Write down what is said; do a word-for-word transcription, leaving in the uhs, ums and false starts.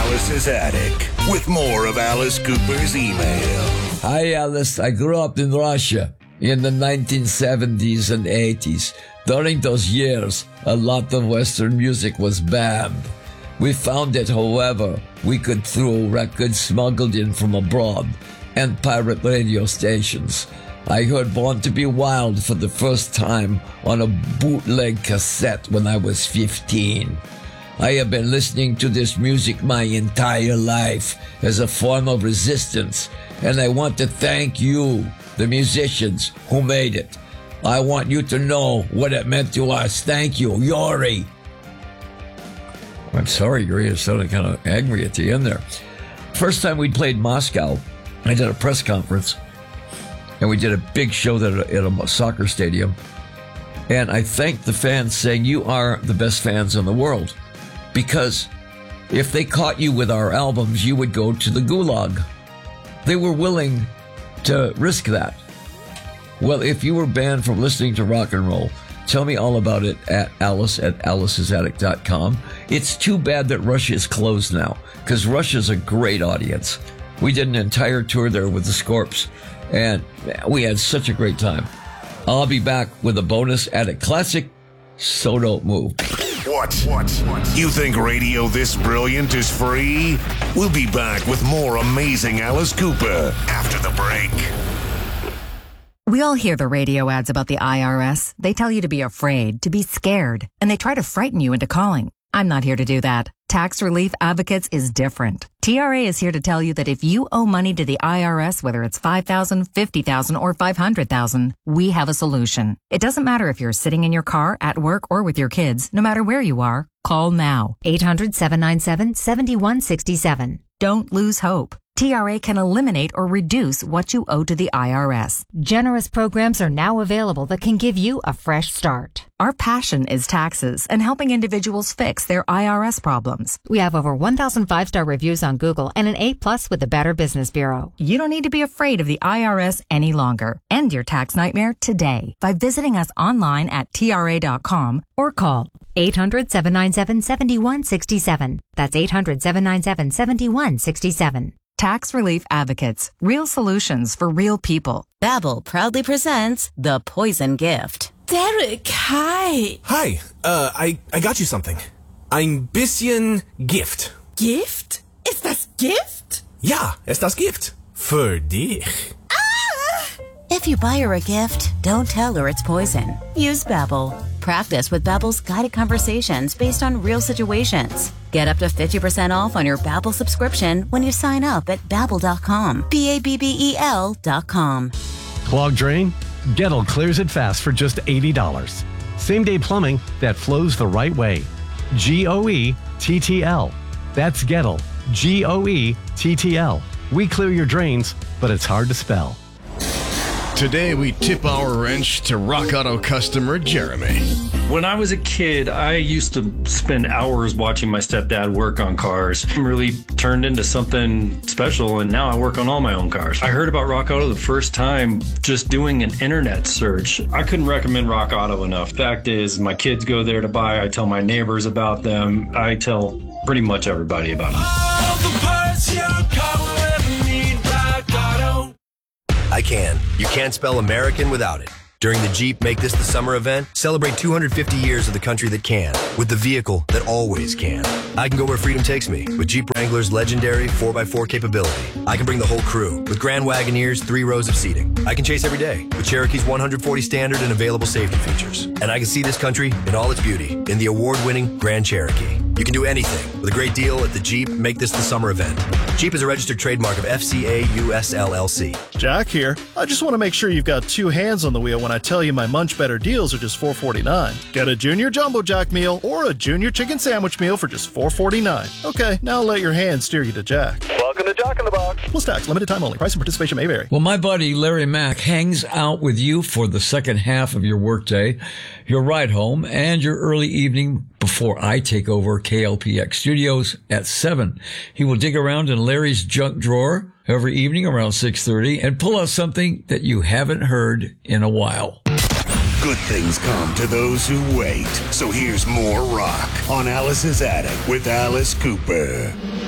Alice's Attic with more of Alice Cooper's email. Hi, Alice. I grew up in Russia in the nineteen seventies and eighties. During those years, a lot of Western music was banned. We found that, however, we could through records smuggled in from abroad and pirate radio stations. I heard Born to Be Wild for the first time on a bootleg cassette when I was fifteen. I have been listening to this music my entire life as a form of resistance, and I want to thank you, the musicians who made it. I want you to know what it meant to us. Thank you, Yuri. I'm sorry, Yuri. I sounded kind of angry at the end there. First time we played Moscow, I did a press conference, and we did a big show there at a soccer stadium. And I thanked the fans, saying, you are the best fans in the world. Because if they caught you with our albums, you would go to the gulag. They were willing to risk that. Well, if you were banned from listening to rock and roll, tell me all about it at Alice at alice's attic dot com. It's too bad that Russia is closed now, because Russia's a great audience. We did an entire tour there with the Scorps, and we had such a great time. I'll be back with a bonus Attic Classic, so don't move. What? What? You think radio this brilliant is free? We'll be back with more amazing Alice Cooper after the break. We all hear the radio ads about the I R S. They tell you to be afraid, to be scared, and they try to frighten you into calling. I'm not here to do that. Tax Relief Advocates is different. T R A is here to tell you that if you owe money to the I R S, whether it's five thousand dollars, fifty thousand dollars, or five hundred thousand dollars, we have a solution. It doesn't matter if you're sitting in your car, at work, or with your kids. No matter where you are, call now. eight hundred, seven nine seven, seven one six seven. Don't lose hope. T R A can eliminate or reduce what you owe to the I R S. Generous programs are now available that can give you a fresh start. Our passion is taxes and helping individuals fix their I R S problems. We have over one thousand five-star reviews on Google and an A plus with the Better Business Bureau. You don't need to be afraid of the I R S any longer. End your tax nightmare today by visiting us online at T R A dot com or call eight hundred, seven nine seven, seven one six seven. That's eight hundred, seven nine seven, seven one six seven. Tax Relief Advocates. Real solutions for real people. Babbel proudly presents The Poison Gift. Derek, hi. Hi, uh, I, I got you something. Ein bisschen Gift. Gift? Ist das Gift? Ja, ist das Gift. Für dich. If you buy her a gift, don't tell her it's poison. Use Babbel. Practice with Babbel's guided conversations based on real situations. Get up to fifty percent off on your Babbel subscription when you sign up at babbel dot com. B A B B E L dot com. Clogged drain? Gettle clears it fast for just eighty dollars. Same-day plumbing that flows the right way. G O E T T L. That's Gettle. G O E T T L. We clear your drains, but it's hard to spell. Today, we tip our wrench to Rock Auto customer Jeremy. When I was a kid, I used to spend hours watching my stepdad work on cars. It really turned into something special, and now I work on all my own cars. I heard about Rock Auto the first time just doing an internet search. I couldn't recommend Rock Auto enough. Fact is, my kids go there to buy. I tell my neighbors about them. I tell pretty much everybody about them. All the parts your car will ever need, Rock Auto. I can. You can't spell American without it. During the Jeep Make This the Summer event, celebrate two hundred fifty years of the country that can, with the vehicle that always can. I can go where freedom takes me, with Jeep Wrangler's legendary four by four capability. I can bring the whole crew, with Grand Wagoneer's three rows of seating. I can chase every day, with Cherokee's one hundred forty standard and available safety features. And I can see this country in all its beauty, in the award-winning Grand Cherokee. You can do anything with a great deal at the Jeep Make This the Summer event. Jeep is a registered trademark of F C A U S L L C. Jack here. I just want to make sure you've got two hands on the wheel when I tell you my Munch Better deals are just four forty-nine. Get a Junior Jumbo Jack meal or a Junior Chicken Sandwich meal for just four forty-nine. Okay, now let your hands steer you to Jack. Welcome to Jack in the Box. Plus tax, limited time only. Price and participation may vary. Well, my buddy Larry Mack hangs out with you for the second half of your workday, your ride home, and your early evening before I take over K L P X Studios at seven. He will dig around in Larry's junk drawer every evening around six thirty and pull out something that you haven't heard in a while. Good things come to those who wait. So here's more rock on Alice's Attic with Alice Cooper.